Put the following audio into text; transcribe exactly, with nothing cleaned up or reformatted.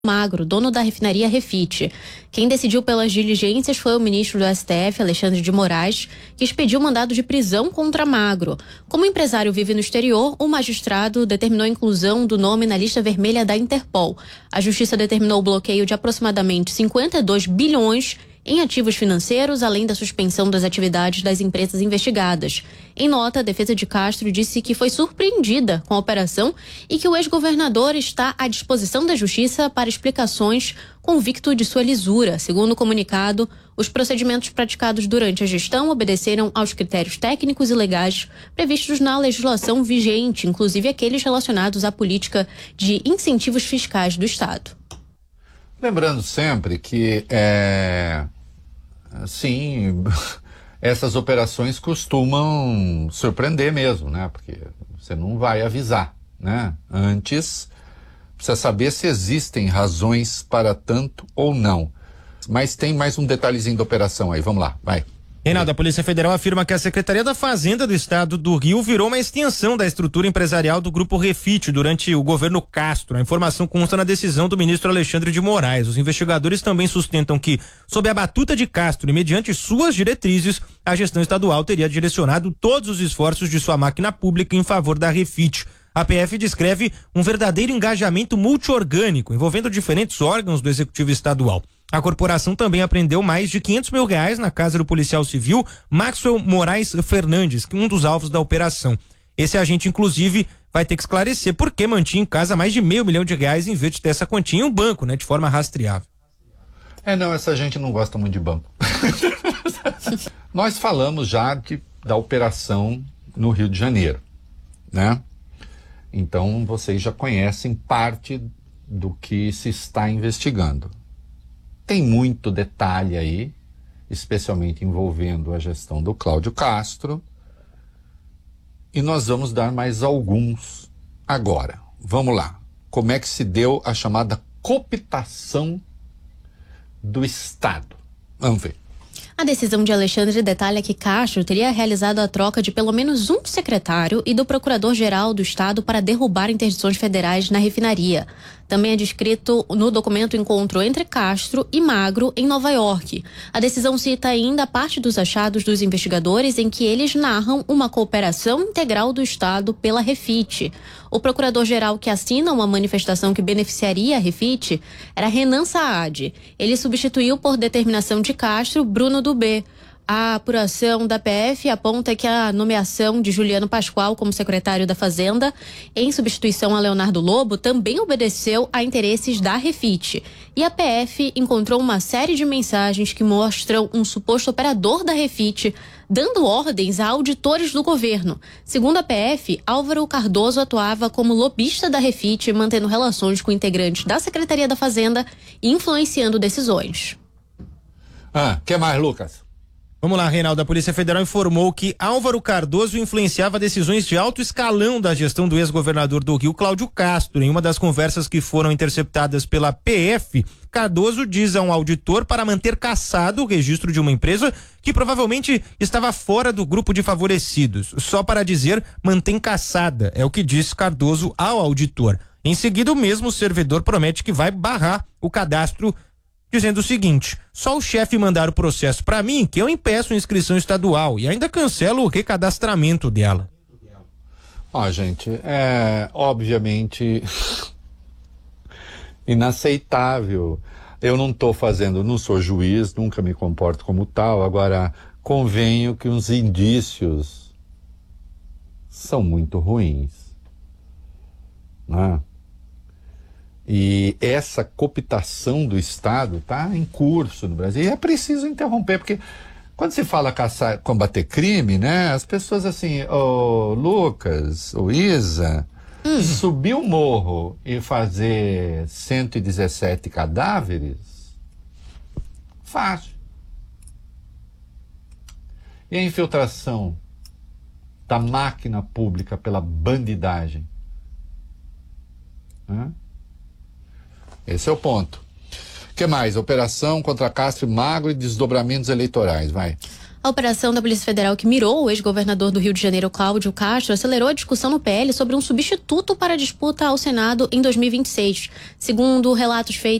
Magro, dono da refinaria Refit. Quem decidiu pelas diligências foi o ministro do S T F, Alexandre de Moraes, que expediu mandado de prisão contra Magro. Como o empresário vive no exterior, o magistrado determinou a inclusão do nome na lista vermelha da Interpol. A justiça determinou o bloqueio de aproximadamente cinquenta e dois bilhões em ativos financeiros, além da suspensão das atividades das empresas investigadas. Em nota, a defesa de Castro disse que foi surpreendida com a operação e que o ex-governador está à disposição da justiça para explicações, convicto de sua lisura. Segundo o comunicado, os procedimentos praticados durante a gestão obedeceram aos critérios técnicos e legais previstos na legislação vigente, inclusive aqueles relacionados à política de incentivos fiscais do Estado. Lembrando sempre que, é, sim, essas operações costumam surpreender mesmo, né? Porque você não vai avisar, né? Antes, precisa saber se existem razões para tanto ou não. Mas tem mais um detalhezinho da operação aí, vamos lá, vai. Reinaldo, a Polícia Federal afirma que a Secretaria da Fazenda do Estado do Rio virou uma extensão da estrutura empresarial do Grupo Refit durante o governo Castro. A informação consta na decisão do ministro Alexandre de Moraes. Os investigadores também sustentam que, sob a batuta de Castro e mediante suas diretrizes, a gestão estadual teria direcionado todos os esforços de sua máquina pública em favor da Refit. A P F descreve um verdadeiro engajamento multiorgânico, envolvendo diferentes órgãos do Executivo Estadual. A corporação também apreendeu mais de quinhentos mil reais na casa do policial civil Maxwell Moraes Fernandes, um dos alvos da operação. Esse agente, inclusive, vai ter que esclarecer por que mantinha em casa mais de meio milhão de reais em vez de ter essa quantia em um banco, né, de forma rastreável. É, não, essa gente não gosta muito de banco. Nós falamos já de, da operação no Rio de Janeiro, né? Então, vocês já conhecem parte do que se está investigando. Tem muito detalhe aí, especialmente envolvendo a gestão do Cláudio Castro, e nós vamos dar mais alguns agora. Vamos lá. Como é que se deu a chamada cooptação do Estado? Vamos ver. A decisão de Alexandre detalha que Castro teria realizado a troca de pelo menos um secretário e do procurador-geral do Estado para derrubar interdições federais na refinaria. Também é descrito no documento o encontro entre Castro e Magro em Nova York. A decisão cita ainda a parte dos achados dos investigadores em que eles narram uma cooperação integral do Estado pela Refit. O procurador-geral que assina uma manifestação que beneficiaria a Refit era Renan Saad. Ele substituiu por determinação de Castro Bruno Dubé. A apuração da P F aponta que a nomeação de Juliano Pascoal como secretário da Fazenda, em substituição a Leonardo Lobo, também obedeceu a interesses da Refit. E a P F encontrou uma série de mensagens que mostram um suposto operador da Refit dando ordens a auditores do governo. Segundo a P F, Álvaro Cardoso atuava como lobista da Refit, mantendo relações com integrantes da Secretaria da Fazenda e influenciando decisões. Ah, que mais, Lucas? Vamos lá, Reinaldo. A Polícia Federal informou que Álvaro Cardoso influenciava decisões de alto escalão da gestão do ex-governador do Rio, Cláudio Castro. Em uma das conversas que foram interceptadas pela P F, Cardoso diz a um auditor para manter cassado o registro de uma empresa que provavelmente estava fora do grupo de favorecidos. Só para dizer, mantém cassada, é o que disse Cardoso ao auditor. Em seguida, o mesmo servidor promete que vai barrar o cadastro, dizendo o seguinte: só o chefe mandar o processo para mim que eu impeço a inscrição estadual e ainda cancelo o recadastramento dela. Ó, gente, é obviamente inaceitável. Eu não estou fazendo, não sou juiz, nunca me comporto como tal. Agora, convenho que os indícios são muito ruins, né? E essa cooptação do Estado está em curso no Brasil. E é preciso interromper, porque quando se fala caçar, combater crime, né? As pessoas assim, ô Lucas, ô Isa, hum. subir o morro e fazer cento e dezessete cadáveres, fácil. E a infiltração da máquina pública pela bandidagem? Né? Esse é o ponto. O que mais? Operação contra Castro e Magro e desdobramentos eleitorais, vai. A operação da Polícia Federal que mirou o ex-governador do Rio de Janeiro, Cláudio Castro, acelerou a discussão no P L sobre um substituto para a disputa ao Senado em dois mil e vinte e seis. Segundo relatos feitos